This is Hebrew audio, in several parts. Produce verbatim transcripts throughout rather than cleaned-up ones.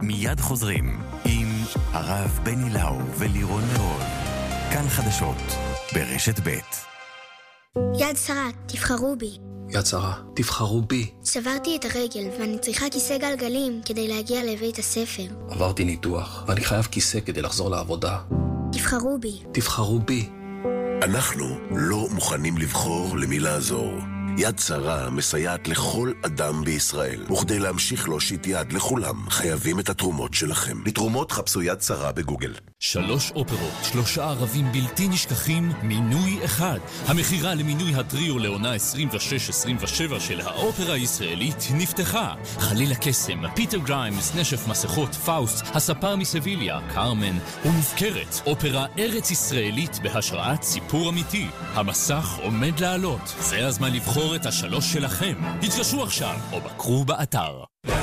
מיד חוזרים עם הרב בני לאו ולירון נהון. כאן חדשות ברשת ב'. יד שרה, תבחרו בי. יד שרה, תבחרו בי. שברתי את הרגל ואני צריכה כיסא גלגלים כדי להגיע לבית הספר. עברתי ניתוח ואני חייב כיסא כדי לחזור לעבודה. תבחרו בי. תבחרו בי. אנחנו לא מוכנים לבחור למי לעזור. יד שרה מסייעת לכל אדם בישראל, וכדי להמשיך להושיט יד לכולם, חייבים את התרומות שלכם. לתרומות חפשו יד שרה בגוגל. שלוש אופרות, שלושה ערבים בלתי נשכחים, מינוי אחד. המחירה למינוי הטריו לעונה עשרים ושש עשרים ושבע של האופרה הישראלית נפתחה. חליל הקסם, פיטר גריימס, נשף מסכות, פאוסט, הספר מסביליה, קרמן ומופקרת. אופרה ארץ ישראלית בהשראת סיפור אמיתי. המסך עומד לעלות. זה הזמן לבחור את השלוש שלכם. התקשרו עכשיו או בקרו באתר.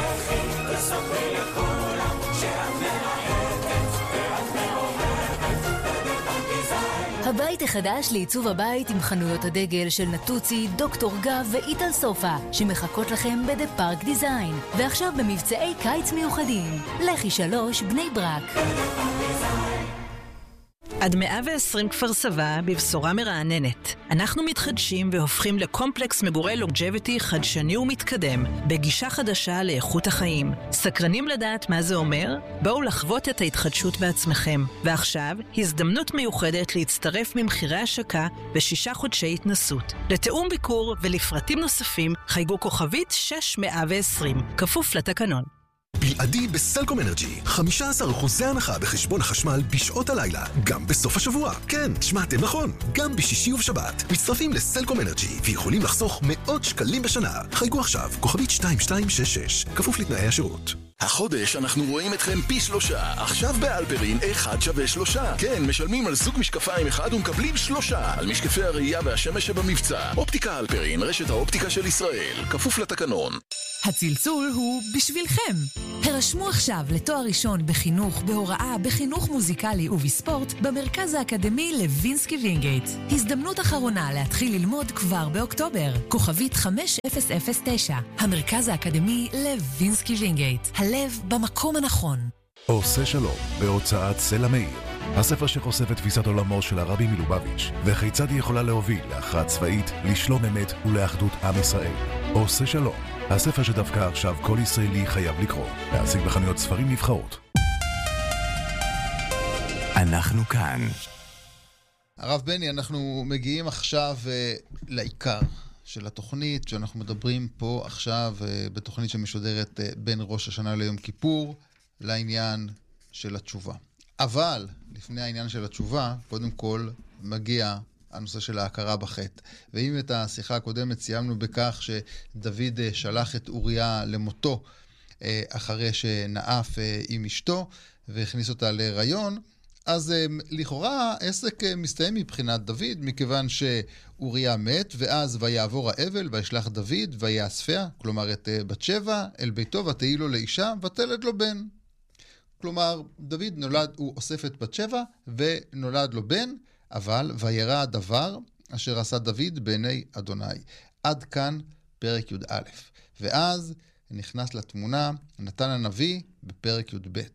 הבית החדש לעיצוב הבית עם חנויות הדגל של נטוצי, דוקטור גב ואיטל סופה שמחכות לכם בדה פארק דיזיין, ועכשיו במבצעי קיץ מיוחדים. לכי שלוש בני ברק. עד מאה ועשרים כפר סבא בבשורה מרעננת. אנחנו מתחדשים והופכים לקומפלקס מגורי לונג'ביטי חדשני ומתקדם, בגישה חדשה לאיכות החיים. סקרנים לדעת מה זה אומר? בואו לחוות את ההתחדשות בעצמכם. ועכשיו, הזדמנות מיוחדת להצטרף ממחירי השקה בשישה חודשי התנסות. לתאום ביקור ולפרטים נוספים, חייגו כוכבית שש מאה ועשרים, כפוף לתקנון. בלעדי בסלקום אנרג'י, חמישה עשר אחוז הנחה בחשבון החשמל בשעות הלילה, גם בסוף השבוע. כן, שמעתם נכון, גם בשישי ובשבת. מצטרפים לסלקום אנרג'י ויכולים לחסוך מאות שקלים בשנה. חייגו עכשיו, כוכבית שתיים שתיים שש שש, כפוף לתנאי השירות. החודש אנחנו רואים אתכם פי שלושה. עכשיו באלפרין אחד שווה שלושה. כן, משלמים על סוג משקפיים אחד ומקבלים שלושה על משקפי הראייה והשמש שבמבצע. אופטיקה אלפרין, רשת האופטיקה של ישראל, כפוף לתקנון. הצלצול הוא בשבילכם. הרשמו עכשיו לתואר ראשון בחינוך, בהוראה, בחינוך מוזיקלי ובספורט במרכז האקדמי לוינסקי וינגייט. הזדמנות אחרונה להתחיל ללמוד כבר באוקטובר. כוכבית חמש אפס אפס תשע. המרכז האקדמי לוינסקי וינגייט. הלב במקום הנכון. עושה שלום בהוצאת סלע מאיר. הספר שחושף את תפיסת עולמו של הרבי מלובביץ' וכיצד היא יכולה להוביל להכרעה צבאית, לשלום אמת ולאחדות עם ישראל. עושה שלום. הספר שדווקא עכשיו כל ישראלי חייב לקרוא. להשיג בחנויות ספרים נבחרות. אנחנו כאן. הרב בני, אנחנו מגיעים עכשיו uh, לעיקר של התוכנית, שאנחנו מדברים פה עכשיו uh, בתוכנית שמשודרת uh, בין ראש השנה ליום כיפור, לעניין של התשובה. אבל לפני העניין של התשובה, קודם כל מגיע הנושא של ההכרה בחטא. ואם את השיחה הקודמת סיימנו בכך שדוד שלח את אוריה למותו אחרי שנאף עם אשתו והכניס אותה להיריון, אז לכאורה העסק מסתיים מבחינת דוד, מכיוון שאוריה מת, ואז ויעבור האבל וישלח דוד ויאספיה, כלומר את בת שבע, אל ביתו ותהי לו לאישה ותלד לו בן. כלומר, דוד נולד, הוא אוסף את בת שבע ונולד לו בן, אבל וירא הדבר אשר עשה דוד בעיני אדוני. עד כאן פרק י' א'. ואז נכנס לתמונה נתן הנביא בפרק י' ב'.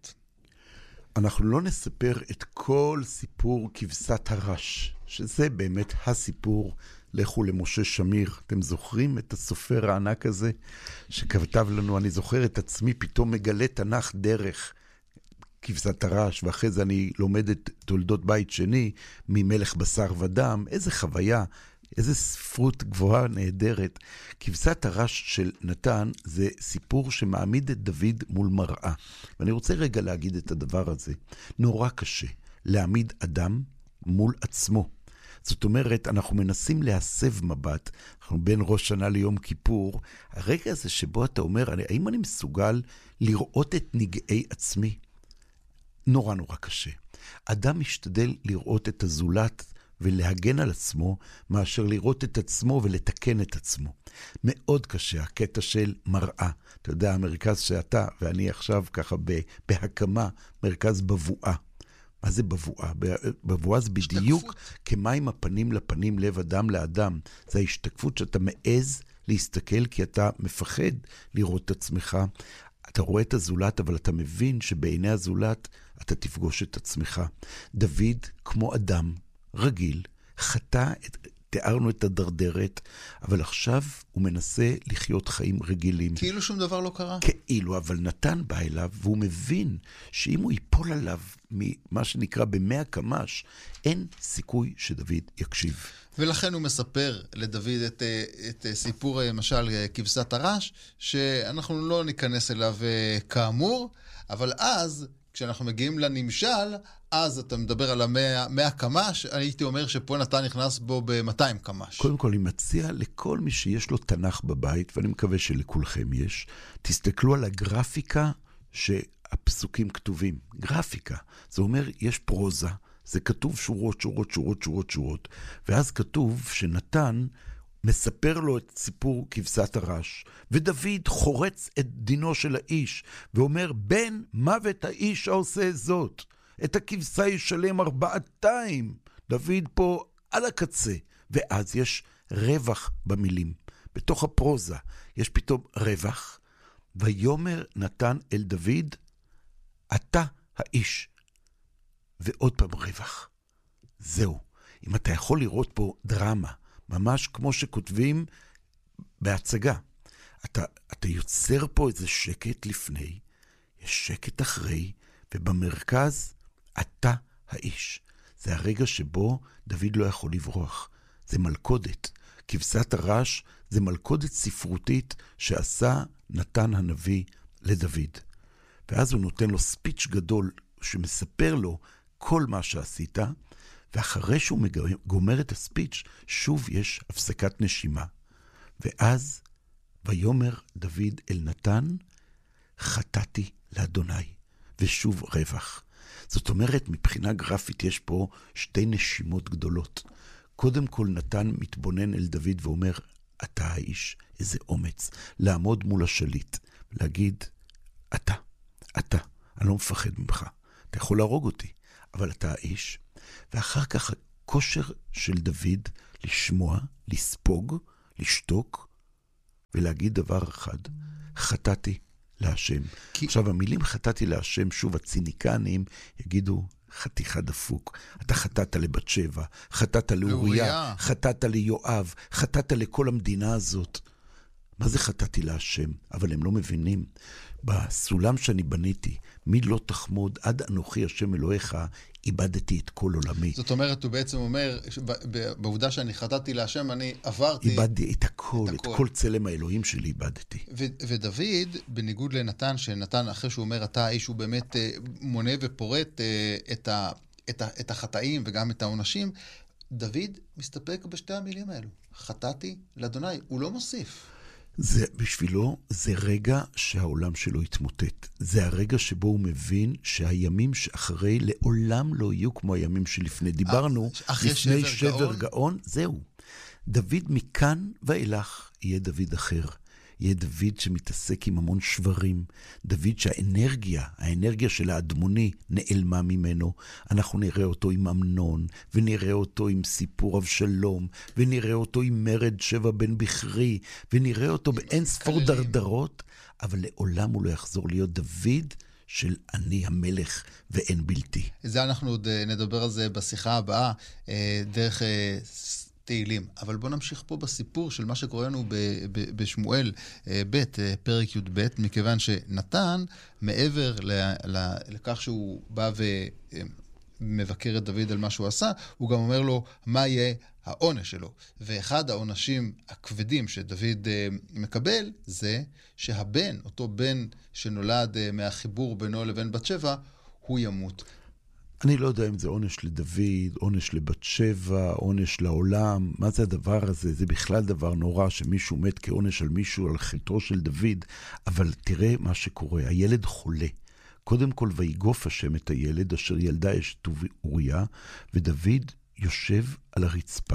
אנחנו לא נספר את כל סיפור כבשת הרש, שזה באמת הסיפור. לכו למשה שמיר. אתם זוכרים את הסופר הענק הזה שכתב לנו, אני זוכר את עצמי פתאום מגלה תנ"ך דרך כבשת הרש, ואחרי זה אני לומד את תולדות בית שני ממלך בשר ודם. איזה חוויה, איזה ספרות גבוהה נהדרת. כבשת הרש של נתן זה סיפור שמעמיד את דוד מול מראה. ואני רוצה רגע להגיד את הדבר הזה. נורא קשה להעמיד אדם מול עצמו. זאת אומרת, אנחנו מנסים להסב מבט, אנחנו בין ראש שנה ליום כיפור, הרגע הזה שבו אתה אומר, האם אני מסוגל לראות את נגעי עצמי? נורא נורא קשה. אדם משתדל לראות את הזולת ולהגן על עצמו, מאשר לראות את עצמו ולתקן את עצמו. מאוד קשה, הקטע של מראה. אתה יודע, המרכז שאתה ואני עכשיו ככה בהקמה, מרכז בבואה. מה זה בבואה? בבואה זה בדיוק כמים הפנים לפנים, לב אדם לאדם. זה ההשתקפות שאתה מעז להסתכל, כי אתה מפחד לראות את עצמך. אתה רואה את הזולת, אבל אתה מבין שבעיני הזולת אתה תפגוש את עצמך. דוד, כמו אדם רגיל, חטא, תיארנו את הדרדרת, אבל עכשיו הוא מנסה לחיות חיים רגילים. כאילו שום דבר לא קרה. כאילו, אבל נתן בא אליו, והוא מבין שאם הוא ייפול עליו ממה שנקרא במאה קמ"ש, אין סיכוי שדוד יקשיב. ולכן הוא מספר לדוד את, את סיפור, משל, כבשת הרש, שאנחנו לא ניכנס אליו כאמור, אבל אז, כשאנחנו מגיעים לנמשל, אז אתה מדבר על המאה קמ"ש, הייתי אומר שפה נתן נכנס בו ב-מאתיים קמ"ש. קודם כל, אני מציע לכל מי שיש לו תנ"ך בבית, ואני מקווה שלכולכם יש, תסתכלו על הגרפיקה שהפסוקים כתובים. גרפיקה. זה אומר, יש פרוזה, זה כתוב שורות, שורות, שורות, שורות, שורות, ואז כתוב שנתן מספר לו את סיפור כבשת הרש, ודוד חורץ את דינו של האיש, ואומר, בן מוות האיש העושה זאת. את הכבשה ישלם ארבעתיים. דוד פה על הקצה, ואז יש רווח במילים. בתוך הפרוזה יש פתאום רווח, ויאמר נתן אל דוד, אתה האיש. ועוד פעם רווח. זהו. אם אתה יכול לראות פה דרמה, ממש כמו שכותבים בהצגה. אתה, אתה יוצר פה איזה שקט לפני, יש שקט אחרי, ובמרכז אתה האיש. זה הרגע שבו דוד לא יכול לברוח. זה מלכודת. כבשת הרש זה מלכודת ספרותית שעשה נתן הנביא לדוד. ואז הוא נותן לו ספיץ' גדול שמספר לו כל מה שעשית, ואחרי שהוא גומר את הספיץ', שוב יש הפסקת נשימה. ואז ויאמר דוד אל נתן, חטאתי לאדוני, ושוב רווח. זאת אומרת, מבחינה גרפית יש פה שתי נשימות גדולות. קודם כל נתן מתבונן אל דוד ואומר, אתה האיש, איזה אומץ, לעמוד מול השליט, להגיד, אתה, אתה, אני לא מפחד ממך, אתה יכול להרוג אותי, אבל אתה האיש. ואחר כך הכושר של דוד לשמוע, לספוג, לשתוק, ולהגיד דבר אחד, חטאתי להשם. כי... עכשיו, המילים חטאתי להשם, שוב, הציניקנים יגידו, חתיכה דפוק. אתה חטאת לבת שבע, חטאת לאוריה, חטאת ליואב, חטאת לכל המדינה הזאת. מה זה חטאתי להשם? אבל הם לא מבינים. בסולם שאני בניתי, מי לא תחמוד עד אנוכי השם אלוהיך, איבדתי את כל עולמי. זאת אומרת, הוא בעצם אומר, בעובדה שאני חטאתי להשם, אני עברתי... איבדתי את הכל, את, את כל צלם האלוהים שלי איבדתי. ו- ודוד, בניגוד לנתן, שנתן אחרי שהוא אומר, אתה האיש, הוא באמת מונה ופורט את, ה- את, ה- את החטאים וגם את העונשים, דוד מסתפק בשתי המילים האלו. חטאתי לאדוני, הוא לא מוסיף. זה בשבילו, זה רגע שהעולם שלו התמוטט. זה הרגע שבו הוא מבין שהימים שאחרי לעולם לא יהיו כמו הימים שלפני. דיברנו לפני שבר, שבר גאון, זהו. דוד מכאן ואילך יהיה דוד אחר. יהיה דוד שמתעסק עם המון שברים. דוד שהאנרגיה, האנרגיה של האדמוני נעלמה ממנו. אנחנו נראה אותו עם אמנון, ונראה אותו עם סיפור אבשלום, ונראה אותו עם מרד שבע בן בכרי, ונראה אותו באין ספור דרדרות, אבל לעולם הוא לא יחזור להיות דוד של אני המלך ואין בלתי. זה אנחנו עוד נדבר על זה בשיחה הבאה, דרך... תהילים. אבל בוא נמשיך פה בסיפור של מה שקורה לנו בשמואל ב', פרק י' ב', מכיוון שנתן, מעבר לכך שהוא בא ומבקר את דוד על מה שהוא עשה, הוא גם אומר לו מה יהיה העונש שלו. ואחד העונשים הכבדים שדוד מקבל זה שהבן, אותו בן שנולד מהחיבור בינו לבין בת שבע, הוא ימות. אני לא יודע אם זה עונש לדוד, עונש לבת שבע, עונש לעולם. מה זה הדבר הזה? זה בכלל דבר נורא שמישהו מת כעונש על מישהו, על חטאו של דוד. אבל תראה מה שקורה. הילד חולה. קודם כל, ויגוף השם את הילד, אשר ילדה אשת אוריה, ודוד יושב על הרצפה,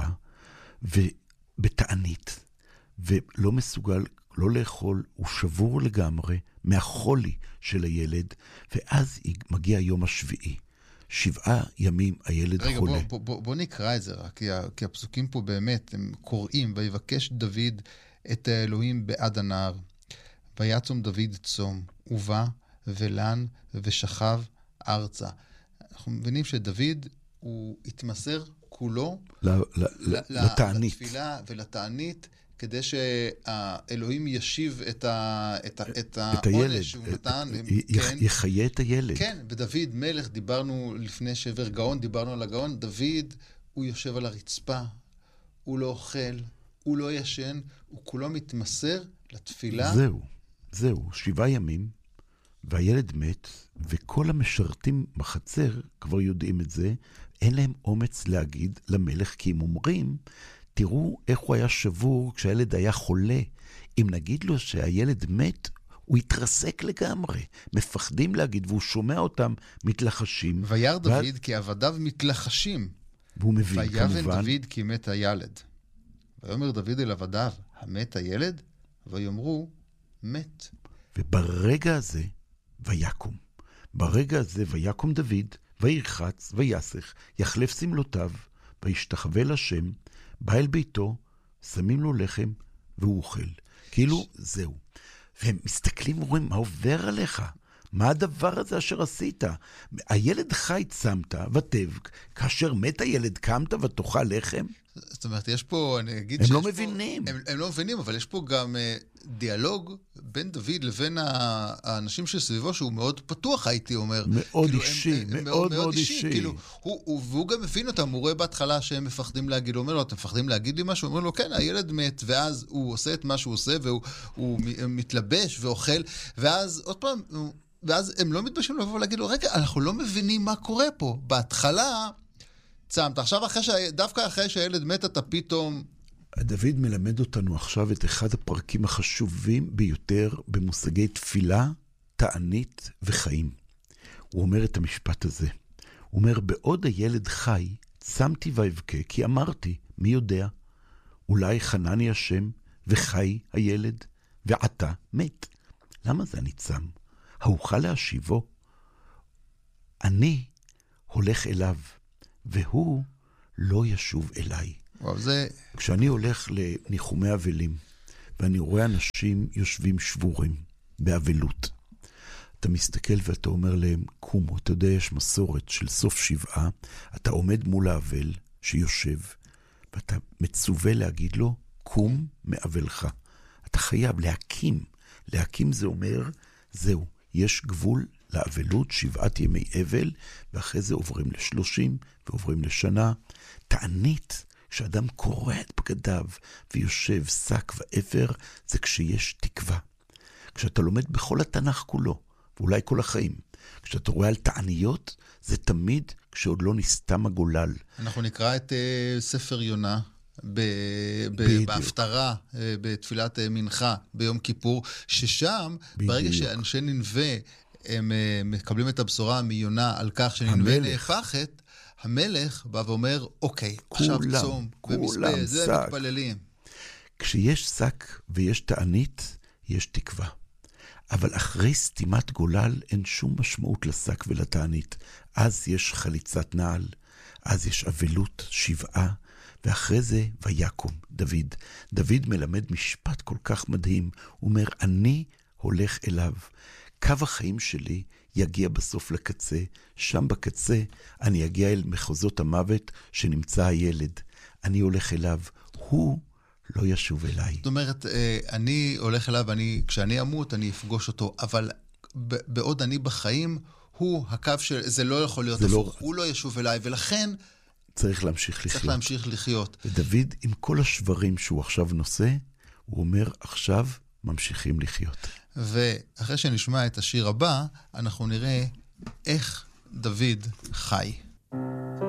ובתענית, ולא מסוגל לא לאכול, הוא שבור לגמרי מהחולי של הילד, ואז מגיע היום השביעי. שבעה ימים הילד רגע, חולה. רגע, בוא, בוא, בוא נקרא את זה רק, כי, כי הפסוקים פה באמת, הם קוראים, ויבקש דוד את האלוהים בעד הנהר, ויצום דוד צום, ובא ולן ושכב ארצה. אנחנו מבינים שדוד הוא התמסר כולו לתענית. לתפילה ולתענית, כדי שהאלוהים ישיב את, ה, את, ה, את העונש שהוא נתן. כן. יחיה את הילד. כן, ודוד מלך, דיברנו לפני שבר גאון, דיברנו על הגאון, דוד הוא יושב על הרצפה, הוא לא אוכל, הוא לא ישן, הוא כולו מתמסר לתפילה. זהו, זהו, שבעה ימים, והילד מת, וכל המשרתים בחצר כבר יודעים את זה, אין להם אומץ להגיד למלך, כי הם אומרים, תראו איך הוא היה שבור כשהילד היה חולה. אם נגיד לו שהילד מת, הוא יתרסק לגמרי. מפחדים להגיד, והוא שומע אותם מתלחשים. וירא דוד ואז... כי עבדיו מתלחשים. והוא מבין, ויבן כמובן. דוד כי מת הילד. ויאמר דוד אל עבדיו, המת הילד? ויאמרו, מת. וברגע הזה, ויקום. ברגע הזה, ויקום דוד, וירחץ, ויסך, יחלף סמלותיו, וישתחווה לשם, בא אל ביתו, שמים לו לחם, והוא אוכל. כאילו, זהו. והם מסתכלים ואומרים, מה עובר עליך? מה הדבר הזה אשר עשית? הילד חי צמת ותבק, כאשר מת הילד קמת ותאכל לחם? זאת אומרת, יש פה, אני אגיד הם לא מבינים. פה, הם, הם לא מבינים, אבל יש פה גם uh, דיאלוג בין דוד לבין האנשים שסביבו, שהוא מאוד פתוח, הייתי אומר. מאוד כאילו, אישי, הם, מאוד, מאוד, מאוד אישי. אישי. כאילו, הוא, הוא, והוא גם מבין אותם, הוא רואה בהתחלה שהם מפחדים להגיד, הוא אומר לו, אתם מפחדים להגיד לי משהו? הוא אומר לו, כן, הילד מת, ואז הוא עושה את מה שהוא עושה, והוא הוא מתלבש ואוכל, ואז עוד פעם, ואז הם לא מתביישים לבוא ולהגיד לו, רגע, אנחנו לא מבינים מה קורה פה. בהתחלה, צמת. עכשיו, אחרי ש... דווקא אחרי שהילד מת, אתה פתאום... דוד מלמד אותנו עכשיו את אחד הפרקים החשובים ביותר במושגי תפילה, תענית וחיים. הוא אומר את המשפט הזה. הוא אומר, בעוד הילד חי, צמתי ואבכה, כי אמרתי, מי יודע? אולי חנני השם, וחי הילד, ועתה מת. למה זה אני צם? האוכל להשיבו? אני הולך אליו, והוא לא ישוב אליי. וואו, זה... כשאני הולך לניחומי אבלים, ואני רואה אנשים יושבים שבורים, באבלות, אתה מסתכל ואתה אומר להם, קומו, אתה יודע, יש מסורת של סוף שבעה, אתה עומד מול האבל שיושב, ואתה מצווה להגיד לו, קום מאבלך. אתה חייב להקים. להקים זה אומר, זהו, יש גבול לאבלות, שבעת ימי אבל, ואחרי זה עוברים לשלושים, ועוברים לשנה. תענית, כשאדם קורע את בגדיו, ויושב שק ואפר, זה כשיש תקווה. כשאתה לומד בכל התנ"ך כולו, ואולי כל החיים, כשאתה רואה על תעניות, זה תמיד כשעוד לא נסתם הגולל. אנחנו נקרא את uh, ספר יונה, ב- ב- בהפטרה, בתפילת מנחה, ביום כיפור, ששם, בדיוק. ברגע שאנשי ננבה, הם מקבלים את הבשורה מיונה על כך שננבה נהפכת, המלך בא ואומר, אוקיי, עכשיו צום ומספה, זה מתפללים. כשיש שק ויש תענית, יש תקווה. אבל אחרי סתימת גולל אין שום משמעות לשק ולתענית. אז יש חליצת נעל, אז יש אבלות, שבעה, ואחרי זה ויקום דוד. דוד מלמד משפט כל כך מדהים. הוא אומר, אני הולך אליו. קו החיים שלי יגיע בסוף לקצה. שם בקצה אני אגיע אל מחוזות המוות שנמצא הילד. אני הולך אליו. הוא לא ישוב אליי. זאת אומרת, אני הולך אליו, אני, כשאני אמות, אני אפגוש אותו. אבל בעוד אני בחיים, הוא הקו של... זה לא יכול להיות הפוך. לא... הוא לא ישוב אליי, ולכן... צריך להמשיך לחיות. צריך להמשיך לחיות. ודוד, עם כל השברים שהוא עכשיו נושא, הוא אומר, עכשיו ממשיכים לחיות. ואחרי שנשמע את השיר הבא, אנחנו נראה איך דוד חי.